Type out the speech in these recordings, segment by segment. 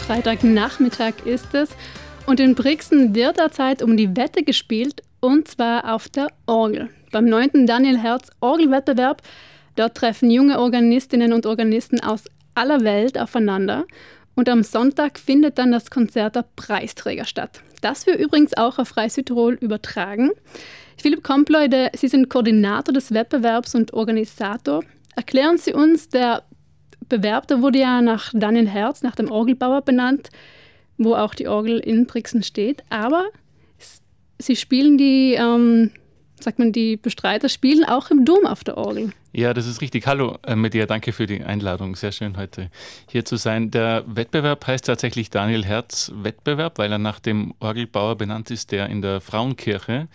Freitagnachmittag ist es und in Brixen wird derzeit um die Wette gespielt und zwar auf der Orgel. Beim 9. Daniel Herz Orgelwettbewerb, dort treffen junge Organistinnen und Organisten aus aller Welt aufeinander und am Sonntag findet dann das Konzert der Preisträger statt. Das wird übrigens auch auf Frei Südtirol übertragen. Philipp Kompleude, Sie sind Koordinator des Wettbewerbs und Organisator. Erklären Sie uns, der Bewerb, der wurde ja nach Daniel Herz, nach dem Orgelbauer benannt, wo auch die Orgel in Brixen steht. Aber Sie spielen die Bestreiter spielen auch im Dom auf der Orgel. Ja, das ist richtig. Hallo, Medea, danke für die Einladung. Sehr schön, heute hier zu sein. Der Wettbewerb heißt tatsächlich Daniel Herz Wettbewerb, weil er nach dem Orgelbauer benannt ist, der in der Frauenkirche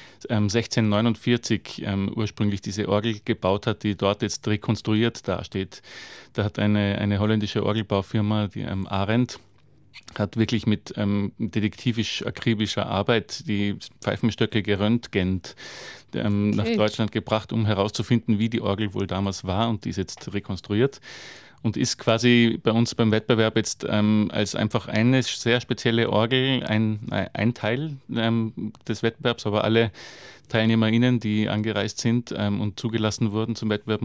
1649 ursprünglich diese Orgel gebaut hat, die dort jetzt rekonstruiert dasteht. Da hat eine holländische Orgelbaufirma, die Arendt, hat wirklich mit detektivisch-akribischer Arbeit die Pfeifenstöcke geröntgent nach Deutschland gebracht, um herauszufinden, wie die Orgel wohl damals war, und die ist jetzt rekonstruiert und ist quasi bei uns beim Wettbewerb jetzt als einfach eine sehr spezielle Orgel ein Teil des Wettbewerbs, aber alle TeilnehmerInnen, die angereist sind und zugelassen wurden zum Wettbewerb,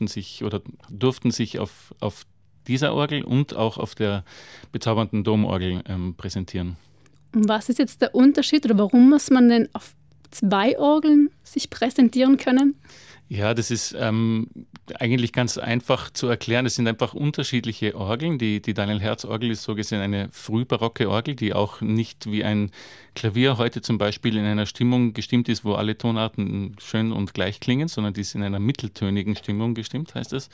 durften sich auf dieser Orgel und auch auf der bezaubernden Domorgel präsentieren. Und was ist jetzt der Unterschied oder warum muss man denn auf 2 Orgeln sich präsentieren können? Ja, das ist eigentlich ganz einfach zu erklären. Es sind einfach unterschiedliche Orgeln. Die Daniel Herz Orgel ist so gesehen eine frühbarocke Orgel, die auch nicht wie ein Klavier heute zum Beispiel in einer Stimmung gestimmt ist, wo alle Tonarten schön und gleich klingen, sondern die ist in einer mitteltönigen Stimmung gestimmt, heißt es.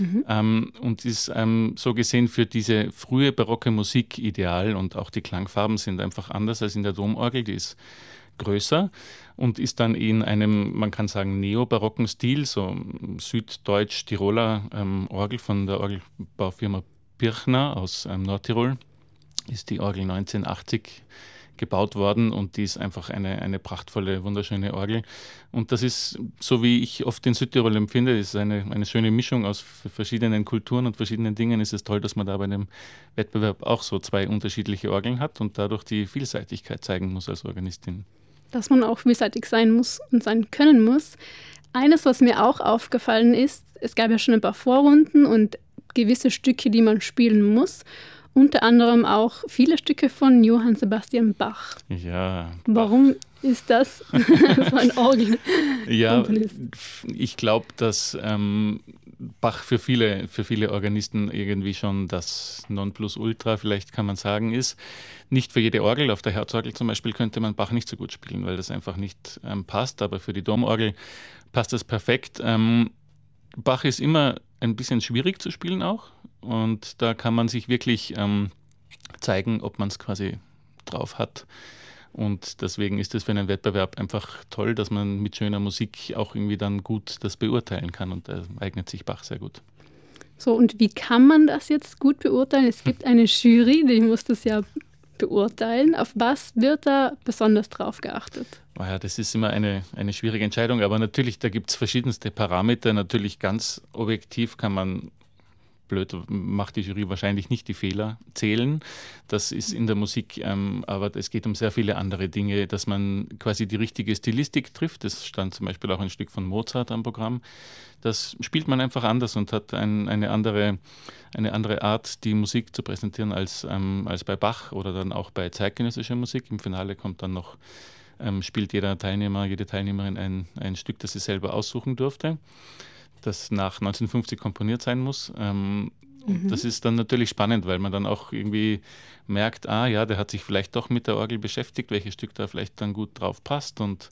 Und ist so gesehen für diese frühe barocke Musik ideal, und auch die Klangfarben sind einfach anders als in der Domorgel. Die ist größer und ist dann in einem, man kann sagen, neobarocken Stil, so süddeutsch-Tiroler Orgel von der Orgelbaufirma Birchner aus Nordtirol, ist die Orgel 1980 gebaut worden, und die ist einfach eine prachtvolle, wunderschöne Orgel. Und das ist, so wie ich oft in Südtirol empfinde, ist eine schöne Mischung aus verschiedenen Kulturen und verschiedenen Dingen. Es ist toll, dass man da bei dem Wettbewerb auch so 2 unterschiedliche Orgeln hat und dadurch die Vielseitigkeit zeigen muss als Organistin. Dass man auch vielseitig sein muss und sein können muss. Eines, was mir auch aufgefallen ist, es gab ja schon ein paar Vorrunden und gewisse Stücke, die man spielen muss. Unter anderem auch viele Stücke von Johann Sebastian Bach. Ja. Warum ist das so ein Orgel? Ja, ich glaube, dass Bach für viele Organisten irgendwie schon das Nonplusultra, vielleicht kann man sagen, ist. Nicht für jede Orgel. Auf der Herzorgel zum Beispiel könnte man Bach nicht so gut spielen, weil das einfach nicht passt. Aber für die Domorgel passt das perfekt. Bach ist immer ein bisschen schwierig zu spielen auch. Und da kann man sich wirklich zeigen, ob man es quasi drauf hat. Und deswegen ist es für einen Wettbewerb einfach toll, dass man mit schöner Musik auch irgendwie dann gut das beurteilen kann. Und da eignet sich Bach sehr gut. So, und wie kann man das jetzt gut beurteilen? Es gibt eine Jury, die muss das ja beurteilen. Auf was wird da besonders drauf geachtet? Oh ja, das ist immer eine schwierige Entscheidung. Aber natürlich, da gibt es verschiedenste Parameter. Natürlich ganz objektiv kann man, blöd macht die Jury wahrscheinlich nicht, die Fehler zählen. Das ist in der Musik, aber es geht um sehr viele andere Dinge, dass man quasi die richtige Stilistik trifft. Es stand zum Beispiel auch ein Stück von Mozart am Programm. Das spielt man einfach anders und hat eine andere Art, die Musik zu präsentieren als bei Bach oder dann auch bei zeitgenössischer Musik. Im Finale kommt dann noch, spielt jeder Teilnehmer, jede Teilnehmerin ein Stück, das sie selber aussuchen durfte, das nach 1950 komponiert sein muss. Das ist dann natürlich spannend, weil man dann auch irgendwie merkt, der hat sich vielleicht doch mit der Orgel beschäftigt, welches Stück da vielleicht dann gut drauf passt und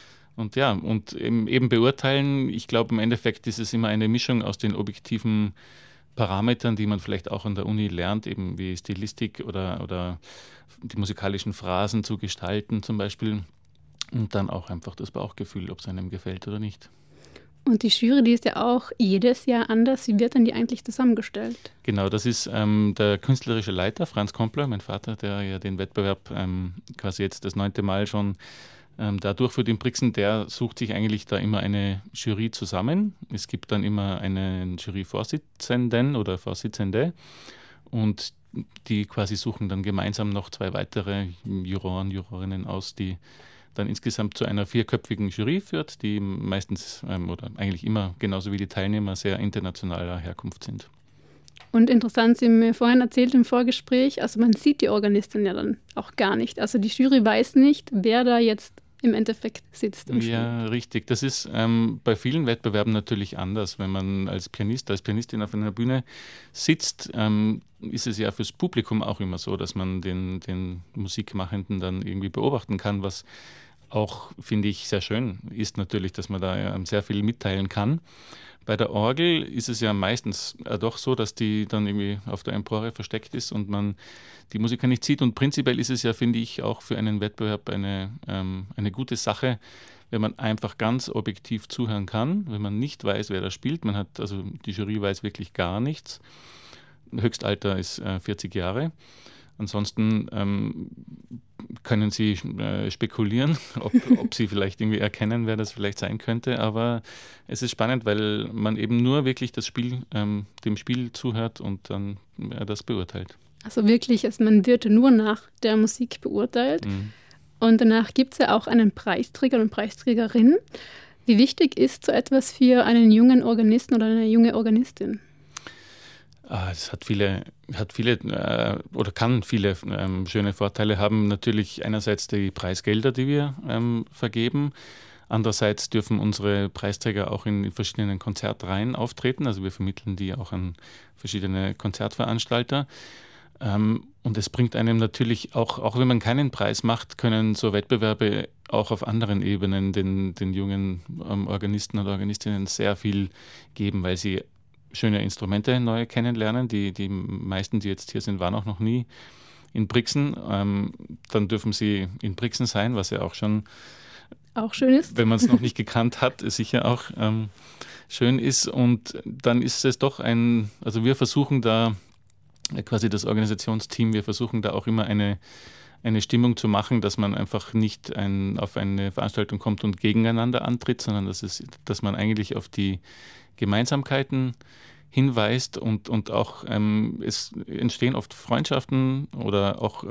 eben beurteilen. Ich glaube, im Endeffekt ist es immer eine Mischung aus den objektiven Parametern, die man vielleicht auch an der Uni lernt, eben wie Stilistik oder die musikalischen Phrasen zu gestalten zum Beispiel, und dann auch einfach das Bauchgefühl, ob es einem gefällt oder nicht. Und die Jury, die ist ja auch jedes Jahr anders. Wie wird denn die eigentlich zusammengestellt? Genau, das ist der künstlerische Leiter, Franz Kompler, mein Vater, der ja den Wettbewerb quasi jetzt das 9. Mal schon da durchführt in Brixen. Der sucht sich eigentlich da immer eine Jury zusammen. Es gibt dann immer einen Juryvorsitzenden oder Vorsitzende. Und die quasi suchen dann gemeinsam noch 2 weitere Juroren, Jurorinnen aus, die dann insgesamt zu einer 4-köpfigen Jury führt, die meistens oder eigentlich immer genauso wie die Teilnehmer sehr internationaler Herkunft sind. Und interessant, Sie haben mir vorhin erzählt im Vorgespräch, also man sieht die Organistin ja dann auch gar nicht. Also die Jury weiß nicht, wer da jetzt im Endeffekt sitzt und spielt. Ja, richtig. Das ist bei vielen Wettbewerben natürlich anders. Wenn man als Pianist, als Pianistin auf einer Bühne sitzt, ist es ja fürs Publikum auch immer so, dass man den Musikmachenden dann irgendwie beobachten kann, was auch, finde ich, sehr schön ist natürlich, dass man da sehr viel mitteilen kann. Bei der Orgel ist es ja meistens doch so, dass die dann irgendwie auf der Empore versteckt ist und man die Musiker nicht sieht. Und prinzipiell ist es ja, finde ich, auch für einen Wettbewerb eine gute Sache, wenn man einfach ganz objektiv zuhören kann, wenn man nicht weiß, wer da spielt. Also die Jury weiß wirklich gar nichts. Höchstalter ist 40 Jahre. Ansonsten können Sie spekulieren, ob Sie vielleicht irgendwie erkennen, wer das vielleicht sein könnte. Aber es ist spannend, weil man eben nur wirklich dem Spiel zuhört und dann das beurteilt. Also wirklich, man wird nur nach der Musik beurteilt. Mhm. Und danach gibt es ja auch einen Preisträger und Preisträgerin. Wie wichtig ist so etwas für einen jungen Organisten oder eine junge Organistin? Es hat viele oder kann viele schöne Vorteile haben. Natürlich einerseits die Preisgelder, die wir vergeben. Andererseits dürfen unsere Preisträger auch in verschiedenen Konzertreihen auftreten. Also wir vermitteln die auch an verschiedene Konzertveranstalter. Und es bringt einem natürlich auch wenn man keinen Preis macht, können so Wettbewerbe auch auf anderen Ebenen den jungen Organisten oder Organistinnen sehr viel geben, weil sie schöne Instrumente neu kennenlernen. Die meisten, die jetzt hier sind, waren auch noch nie in Brixen. Dann dürfen sie in Brixen sein, was ja auch schon auch schön ist. Wenn man es noch nicht gekannt hat, sicher auch schön ist. Und dann ist es doch also wir versuchen da quasi das Organisationsteam, wir versuchen da auch immer eine Stimmung zu machen, dass man einfach nicht auf eine Veranstaltung kommt und gegeneinander antritt, sondern dass man eigentlich auf die Gemeinsamkeiten hinweist und auch es entstehen oft Freundschaften oder auch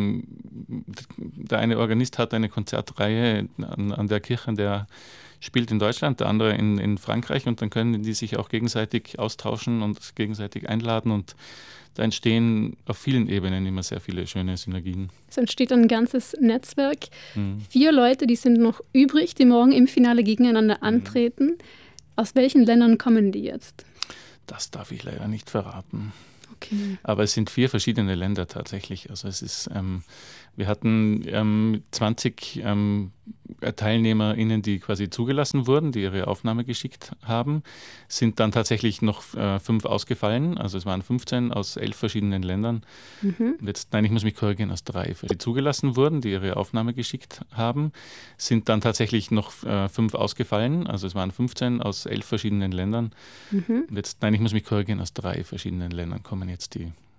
der eine Organist hat eine Konzertreihe an der Kirche, der spielt in Deutschland, der andere in Frankreich und dann können die sich auch gegenseitig austauschen und gegenseitig einladen und da entstehen auf vielen Ebenen immer sehr viele schöne Synergien. Es entsteht ein ganzes Netzwerk. 4 Leute, die sind noch übrig, die morgen im Finale gegeneinander antreten. Aus welchen Ländern kommen die jetzt? Das darf ich leider nicht verraten. Okay. Aber es sind 4 verschiedene Länder tatsächlich. Also es ist, wir hatten 20 TeilnehmerInnen, die quasi zugelassen wurden, die ihre Aufnahme geschickt haben, sind dann tatsächlich noch 5 ausgefallen. Also es waren 15 aus 11 verschiedenen Ländern. Nein, ich muss mich korrigieren, aus 3, die zugelassen wurden, die ihre Aufnahme geschickt haben, sind dann tatsächlich noch 5 ausgefallen. Also es waren 15 aus 11 verschiedenen Ländern. Nein, ich muss mich korrigieren, aus 3 verschiedenen Ländern kommen jetzt die